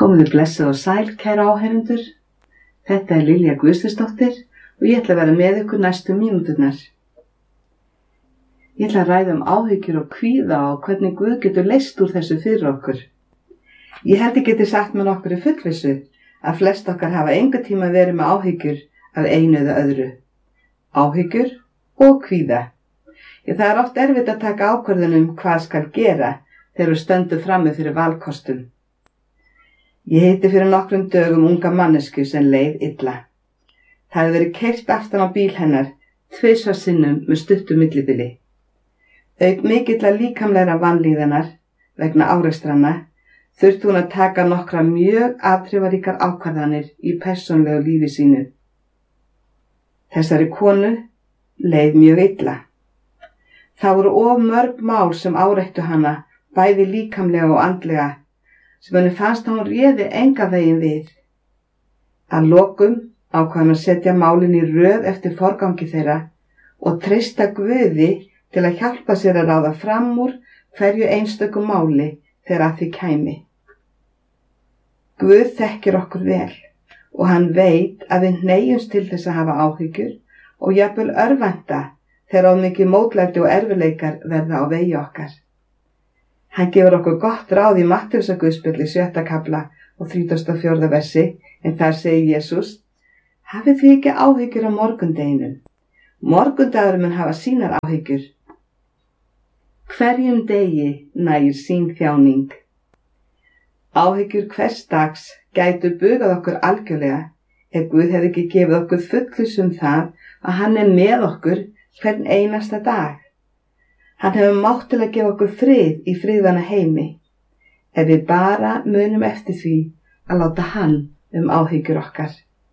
Komiði blessuð og sæl, kæra áheyrendur. Þetta er Lilja Guðsdóttir og ég ætla að vera með ykkur næstu mínúturnar. Ég ætla að ræða áhyggjur og kvíða og hvernig Guð getur leyst úr þessu fyrir okkur. Ég held ég geti sagt með nokkurri fullvissu að flest okkar hafa enga tíma verið með áhyggjur af einu eða öðru. Áhyggjur og kvíða. Það er oft erfitt að taka ákvörðun hvað skal gera þegar við stöndum frammi fyrir valkostum. Ég hitti fyrir nokkrum dögum unga mannesku sem leið illa. Það hefði verið keyrt aftan á bíl hennar 2 sinnum með stuttu millibili. Auk mikilla líkamlegra vanlíðanar vegna árekstranna þurfti hún að taka nokkra mjög afdrifaríkar ákvarðanir í persónulegu lífi sínu. Þessari konu leið mjög illa. Það voru of mörg mál sem áreittu hana, bæði líkamlega og andlega, sem henni fannst að hún réði enga veginn við. Að lokum ákvað hann að setja málin í röð eftir forgangi þeirra og treysta Guði til að hjálpa sér að ráða fram úr hverju einstöku máli þegar að því kæmi. Guð þekkir okkur vel og hann veit að við hneigjumst til þess að hafa áhyggjur og jafnvel örvænta þegar of mikið mótlæti og erfiðleikar verða á vegi okkar. Hann gefur okkur gott ráð í Mattheusarguðspjalli 7. kafla og 34. versi, en þar segir Jesús: Hafið þið ekki áhyggjur af morgundeginum? Morgundagur mun hafa sínar áhyggjur. Hverjum degi nægir sín þjáning. Áhyggjur hvers dags gætu bugað okkur algjörlega ef Guð hefði ekki gefið okkur fullviss það að hann er með okkur hvern einasta dag. Hann hefur mátt til að gefa okkur frið í friðvana heimi, ef við bara munum eftir því að láta hann áhyggjur okkar.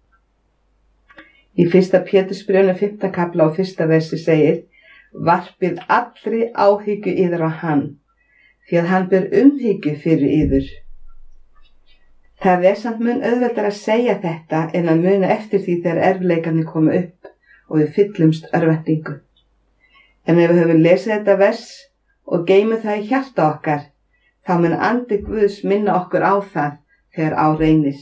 Í 1. Pétursbréfinu 5. kafla og 1. versi segir: Varpið allri áhyggju yður á hann, því að hann ber umhyggju fyrir yður. Það er samt mun auðveldara að segja þetta en að muna eftir því þegar erfiðleikarnir koma upp og við fyllumst örvæntingu. En ef við höfum lesið þetta vers og geymum það í hjarta okkar, þá mun andi Guðs minna okkur á það þegar á reynir.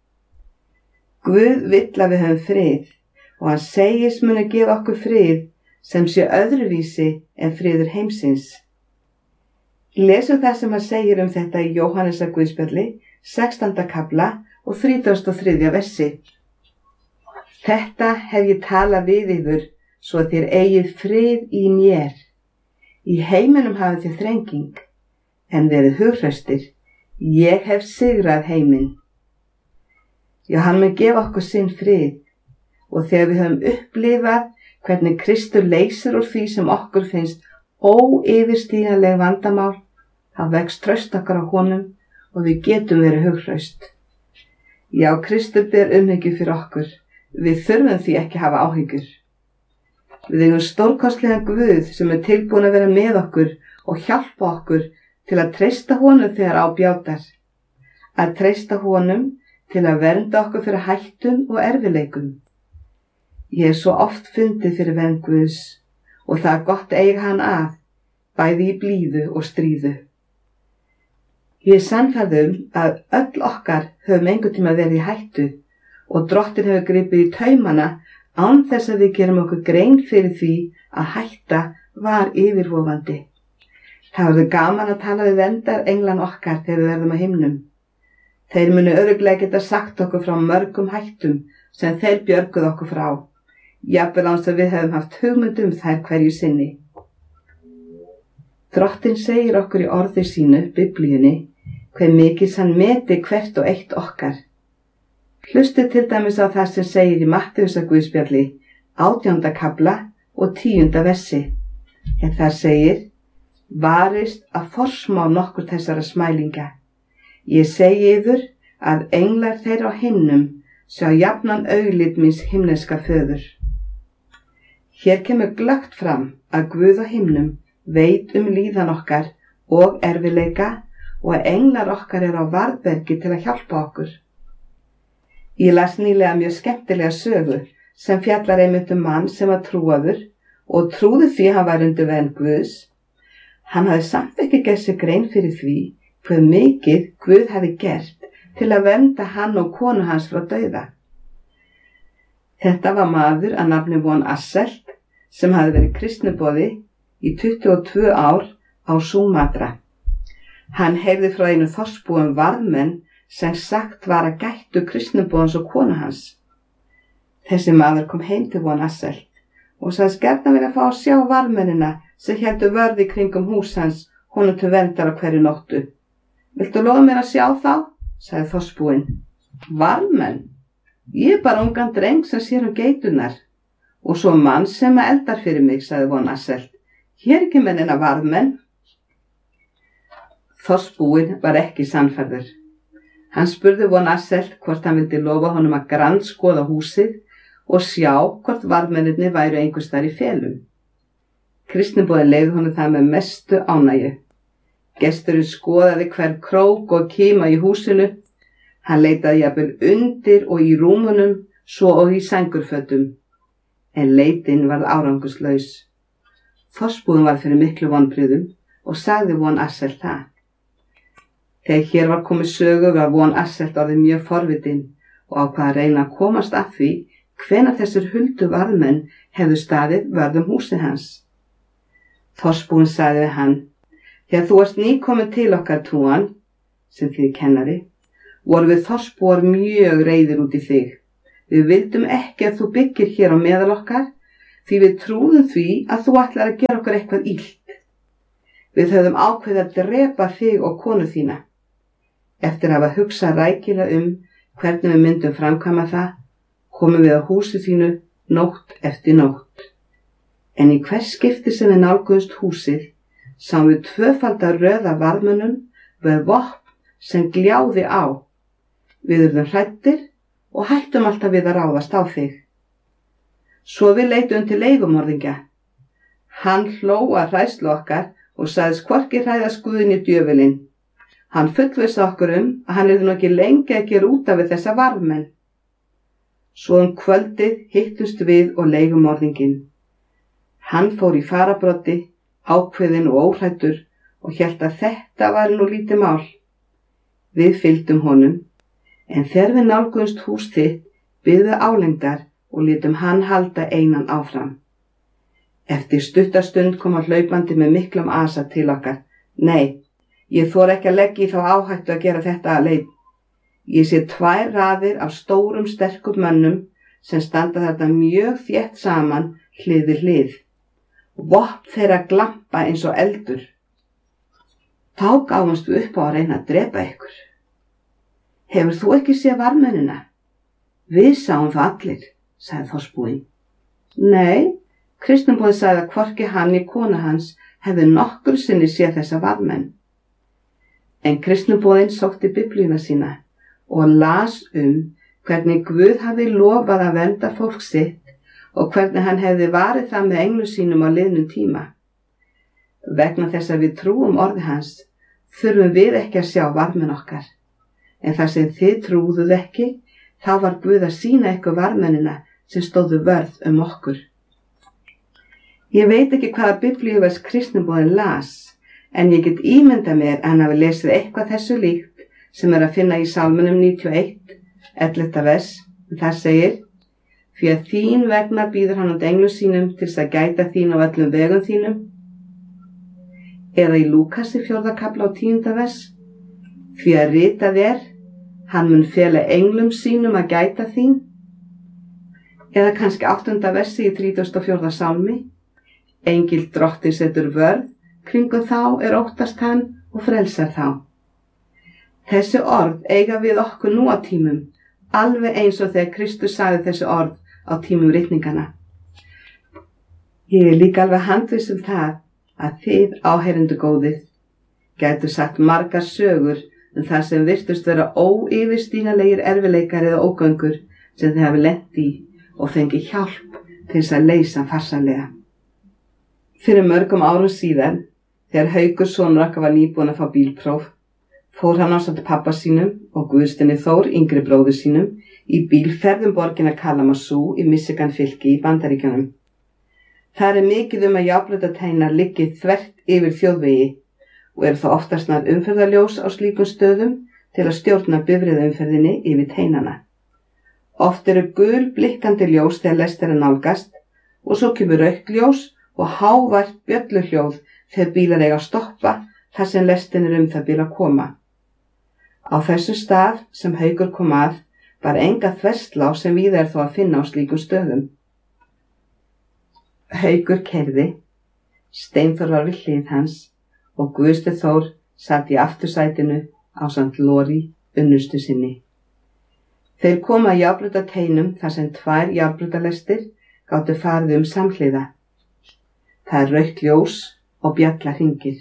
Guð vill að við höfum frið og hann segist muni gefa okkur frið sem sé öðruvísi en friður heimsins. Lesum það sem hann segir þetta í Jóhannesarguðspjalli 16. kafla og 33. versi. Þetta hef ég talað við yður, svo þér eigið frið í mér. Í heiminum hafið þér þrenging, en verið hughraustir, ég hef sigrað heiminn. Já, hann mun gefa okkur sinn frið, og þegar við höfum upplifað hvernig Kristur leysir úr því sem okkur finnst óyfirstíganleg vandamál, þá vex traust okkar á honum og við getum verið hughraust. Já, Kristur ber umhyggju fyrir okkur. Við þurfum því ekki að hafa áhyggjur. Við eigum stórkostlegan Guð sem er tilbúin að vera með okkur og hjálpa okkur til að treysta honum þegar á bjátar. Að treysta honum til að vernda okkur fyrir hættum og erfiðleikum. Ég hef svo oft fundið fyrir vernd Guðs og það er gott að eiga hann að, bæði í blíðu og stríðu. Ég er sannfærð að öll okkar höfum einhvern tíma verið í hættu og Drottinn hefur gripið í taumana án þess að við gerum okkur grein fyrir því að hætta var yfirvofandi. Það verður gaman að tala við verndarenglan okkar þegar við verðum á himnum. Þeir munu örugglega geta sagt okkur frá mörgum hættum sem þeir björguðu okkur frá, jafnvel án þess að við hefum haft hugmynd þær hverju sinni. Drottinn segir okkur í orði sínu, Biblíunni, hve mikils hann meti hvert og eitt okkar. Hlustið til dæmis á það sem segir í Mattheusarguðspjalli 18. kafla og 10. versi. En þar segir: Varist að forsmá nokkur þessara smælinga. Ég segi yður að englar þeirra á himnum sjá jafnan augliti míns himneska föður. Hér kemur glöggt fram að Guð á himnum veit líðan okkar og erfiðleika og að englar okkar á varðbergi til að hjálpa okkur. Ég las nýlega mjög skemmtilega sögu sem fjallar einmitt mann sem var trúaður og trúði því hann var undir vernd Guðs. Hann hafði samt ekki gert sér grein fyrir því hve mikið Guð hafi gert til að vernda hann og konu hans frá dauða. Þetta var maður að nafni von Asselt sem hafði verið kristniboði í 22 ár á Sumatra. Hann heyrði frá einu þorpsbúum varðmenn sem sagt var að gættu kristniboðans og konu hans. Þessi maður kom heim til von Asselt og sagðist gjarnan vilja fá að sjá varðmennina sem héldu vörð í kringum hús hans honum til verndar á hverju nóttu. Viltu lofa mér að sjá þá? Sagði þorpsbúinn. Varðmenn? Ég bara ungan dreng sem sér geiturnar. Og svo mann sem eldar fyrir mig, sagði von Asselt. Hér ekki mennina varðmenn. Þorpsbúinn var ekki sannfærður. Hann spurði von Asselt hvort hann vildi lofa honum að grandskoða húsið og sjá hvort varðmennirnir væru einhvers þar í felum. Kristniboðinn leyfði honum það með mestu ánægju. Gesturinn skoðaði hver krók og kima í húsinu. Hann leitaði jafnvel undir og í rúmunum, svo og í sængurfötum. En leitin varð árangurslaus. Þorpsbúinn var fyrir miklu vonbrigðum og sagði von Asselt það. Þegar hér var komið sögu var von Asselt orðið mjög forvitin og ákvað að reyna að komast að því hvenær þessir huldu varðmenn hefðu staðið vörð húsið hans. Þorpsbúinn sagði við hann, þegar þú varst nýkomin til okkar Túan, sem þýðir kennari, vorum við þorpsbúar mjög reiðir út í þig. Við vildum ekki að þú byggir hér á meðal okkar, því við trúðum því að þú ætlar að gera okkur eitthvað illt. Við höfðum ákveðið að drepa þig og konu þína. Eftir að hafa hugsað rækilega hvernig við myndum framkvæma það, komum við á húsi þínu nótt eftir nótt. En í hvers skipti sem við nálguðumst húsið, sáum við tvöfaldar röða varðmönnum með vopn sem gljáði á. Við urðum hræddir og hættum alltaf við að ráðast á þig. Svo við leitum til leigumorðingja. Hann hló að hræðslu okkar og sagðist hvorki hræðast Guðinn í djöfulinn. Hann fullvissaði okkur að hann yrði nú ekki lengi að gera út af við þessa varðmenn. Svo kvöldið hittumst við og leigumorðinginn. Hann fór í fararbroddi, ákveðinn og óhræddur og hélt að þetta var nú lítið mál. Við fylgdum honum, en þegar við nálguðumst hús þitt, biðu álengdar og létum hann halda einan áfram. Eftir stutta stund kom hann hlaupandi með miklum asa til okkar. Nei, ég þori ekki að leggja í þá áhættu að gera þetta að leið. Ég sé 2 raðir af stórum sterkum mönnum sem standa þetta mjög þétt saman hlið við hlið. Vopn þeirra glampa eins og eldur. Þá gáfumst við upp á að reyna að drepa ykkur. Hefur þú ekki séð varðmennina? Við sáum það allir, sagði þorpsbúinn. Nei, kristniboðinn sagði að hvorki hann í konu hans hefði nokkru sinni séð þessa varðmenn. En kristniboðinn sótti biblíuna sína og las hvernig Guð hafi lofað að vernda fólk sitt og hvernig hann hefði varið það með englum sínum á liðnum tíma. Vegna þess að við trúum orði hans, þurfum við ekki að sjá varðmenn okkar. En þar sem þið trúðuð ekki, þá var Guð að sýna ykkur varðmennina sem stóðu vörð okkur. Ég veit ekki hvaða biblíuvers kristniboðinn las, en ég get ímyndað mér að hann hafi lesið eitthvað þessu líkt sem að finna í Sálmunum 91, 11. vers, þar segir: Því að þín vegna býður hann út englum sínum til þess að gæta þín á öllum vegum þínum. Eða í Lúkasi 4. kafla á 10. vers: Því að ritað hann mun fela englum sínum að gæta þín. Eða kannski 8. versi í 34. sálmi: Engill drottins setur vörð, kringum þá óttast hann og frelsar þá. Þessi orð eiga við okkur nú á tímum, alveg eins og þegar Kristus sagði þessi orð á tímum ritningana. Ég líka alveg handviss það að þið, áheyrendur góðir, gætu sagt margar sögur það sem virtust vera óyfirstíganlegir erfiðleikar eða ógöngur sem þið hafi lent í og fengið hjálp til þess að leysa farsællega. Fyrir mörgum árum síðan, þegar Haukur sonur okkar var nýbúinn að fá bílpróf, fór hann ásamt pabba sínum og Guðsteini Þór, yngri bróður sínum, í bílferð borgina Kalamazoo í Michigan fylki í Bandaríkjunum. Þar mikið að járnbrautarteinar liggi þvert yfir þjóðvegi og þá oftast nær umferðarljós á slíkum stöðum til að stjórna bifreiðaumferðinni yfir teinana. Oft eru gul blikkandi ljós þegar lest er að nálgast og svo kemur rautt ljós og hávært bjölluhljóð þegar bílar eiga að stoppa þar sem lestin er það bil að koma. Á þessu stað sem Haukur kom að var enga þverslá sem víða er þó að finna á slíkum stöðum. Haukur keyrði, Steinþór var við hlið hans og Guðsteinn Þór sat í aftursætinu ásamt Lóri, unnustu sinni. Þeir koma að járnbrautarteinum þar sem 2 járnbrautarlestir gátu farið samhliða. Það er rautt ljós og bjalla hringir.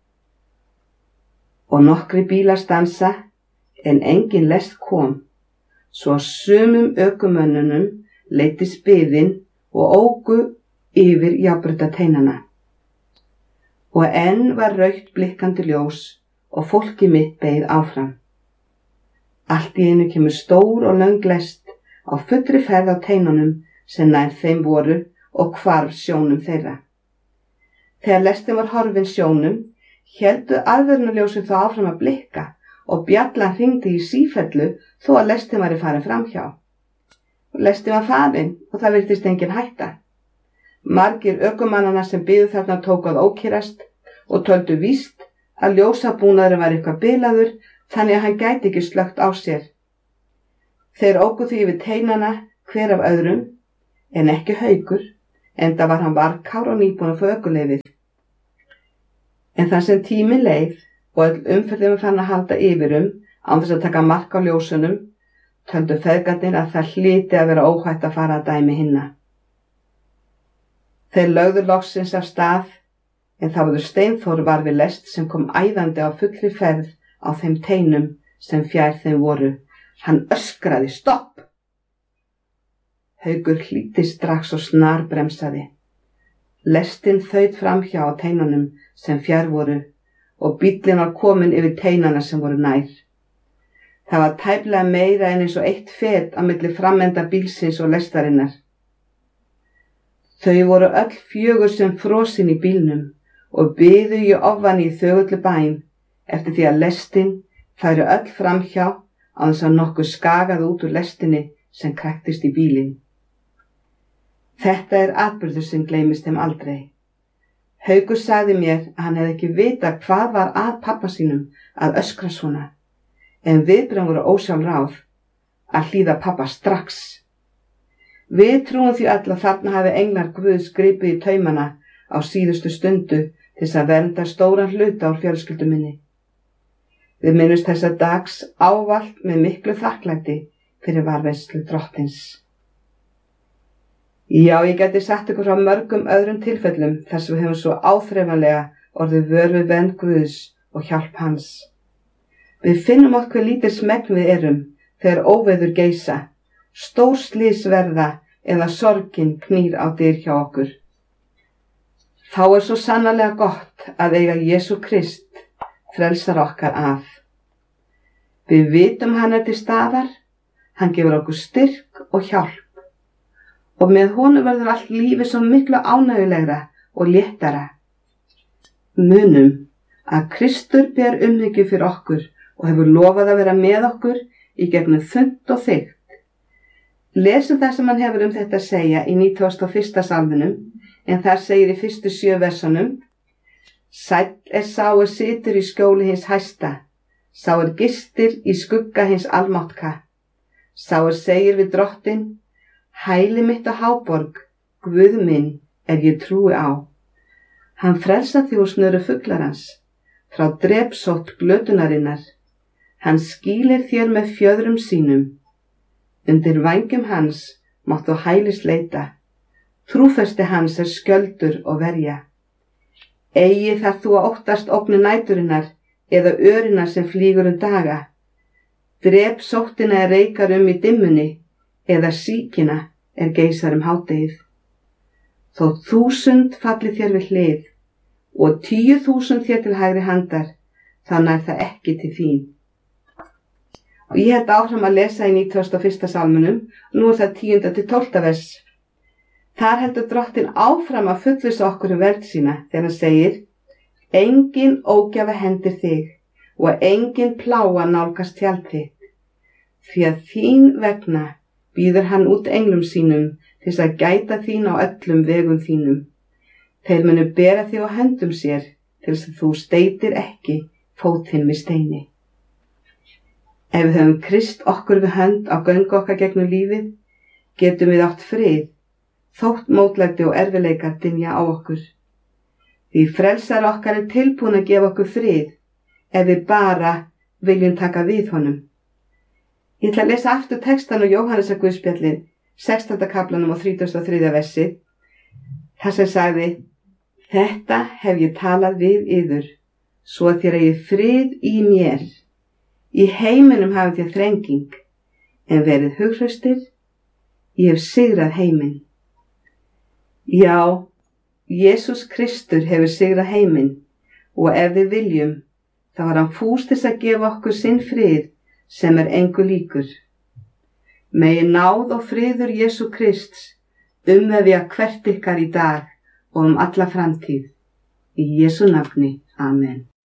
Og nokkri bílar stansa en engin lest kom, svo að sumum ökumönnunum leiddist biðin og óku yfir járnbrautarteinana. Og enn var rautt blikkandi ljós og fólkið mitt beið áfram. Allt í einu kemur stór og löng lest á fullri ferð á teinunum sem nær þeim voru og hvarf sjónum þeirra. Þegar lestin var horfin sjónum, héldu aðvörunarljósin þó áfram að blikka og bjallan hringdi í sífellu þó að lestin væri farin framhjá. Lestin var farin og það virtist engin hætta. Margir ökumannanna sem biðu þarna tóku að ókyrrast og töldu víst að ljósabúnaðurinn var eitthvað bilaður þannig að hann gæti ekki slökkt á sér. Þeir óku því yfir teinana hver af öðrum en ekki Haukur, enda var hann varkár og nýbúinn að fá ökuleyfið. En þar sem tíminn leið og öll umferðin var farin að halda yfir án þess að taka mark á ljósunum, töldu feðgarnir að það hlyti að vera óhætt að fara að dæmi hinna. Þeir lögðu loksins af stað, en þá var Steinþór var við lest sem kom æðandi á fullri ferð á þeim teinum sem fjær þeim voru. Hann öskraði stopp. Haukur hlýddi strax og snarbremsaði. Lestin þaut framhjá á teinunum sem fjær voru og bíllinn var kominn yfir teinana sem voru nær. Það var tæplega meira en eins og 1 fet á milli framenda bílsins og lestarinnar. Þau voru öll 4 sem frosin í bílnum og biðu í ofan í þögullu bæn eftir því að lestin færi öll framhjá án þess að nokkuð skagaði út úr lestinni sem kræktist í bílinn. Þetta er atburður sem gleymist þeim aldrei. Haukur sagði mér að hann hefði ekki vitað hvað var að pabba sínum að öskra svona, en viðbrögðin voru ósjálfráð að hlýða pabba strax. Við trúum því öll að þarna hafi englar Guðs gripið í taumana á síðustu stundu til þess að vernda stóran hluta úr fjölskyldu minni. Við minnumst þessa dags ávallt með miklu þakklæti fyrir varðveislu Drottins. Já, ég gæti sagt ykkur frá mörgum öðrum tilfellum þar sem við höfum svo áþreifanlega orðið vör við vernd Guðs og hjálp hans. Við finnum oft hve lítils megn við erum þegar óveður geisa, stór slys verða eða sorgin knýr á dyr hjá okkur. Þá er svo sannarlega gott að eiga Jesú Krist, frelsar okkar að. Við vitum hann til staðar, hann gefur okkur styrk og hjálp og með honum verður allt lífið svo miklu ánægjulegra og léttara. Munum að Kristur ber umhyggju fyrir okkur og hefur lofað að vera með okkur í gegnum þunnt og þykkt. Lesum það sem hann hefur þetta að segja í 91. salminum, en þar segir í fyrstu 7 versunum: Sæll er sá er situr í skjóli hins hæsta, sá er gistir í skugga hins almáttka, sá er segir við Drottinn: Hæli mitt á háborg, Guð minn er ég trúi á. Hann frelsar þig úr snöru fuglarans, frá drepsótt glötunarinnar. Hann skýlir þér með fjöðrum sínum. Undir vængjum hans máttu hælis leita. Trúfesti hans er skjöldur og verja. Eigi þar þú að óttast ógni næturinnar eða örina sem flýgur daga. Drepsóttina er reikar í dimmunni eða síkina er geisar hádegið. Þó 1000 falli þér við hlið og 10.000 þér til hægri handar, þá nær það ekki til þín. Og ég held áfram að lesa í 91. salminum, nú er það 10. til 12. vers. Þar heldur Drottinn áfram að fullvissa okkur verð sína þegar hann segir: Engin ógjafa hendir þig og engin plága nálgast tjald þitt. Því að þín vegna býður hann út englum sínum til þess að gæta þín á öllum vegum þínum. Þeir munu bera þig á höndum sér til þess að þú steytir ekki fót þinn við steini. Ef við höfum Krist okkur við hönd á göngu okkar gegnum lífið, getum við átt frið, þótt mótlæti og erfiðleikar dynja á okkur. Því frelsari okkar tilbúinn að gefa okkur frið, ef við bara viljum taka við honum. Ég ætla að lesa aftur textan úr Jóhannesarguðspjallið, 16. kaflanum og 33. versi, þar sem sagði: Þetta hef ég talað við yður, svo að þér eigið frið í mér. Í heiminum hafið þér þrenging, en verið hughraustir, ég hef sigrað heiminn. Já, Jesús Kristur hefur sigrað heiminn, og ef við viljum, þá var hann fús til að gefa okkur sinn frið sem engu líkur. Megi náð og friður Jesú Krists umvefja hvert ykkar í dag og alla framtíð. Í Jesú nafni. Amen.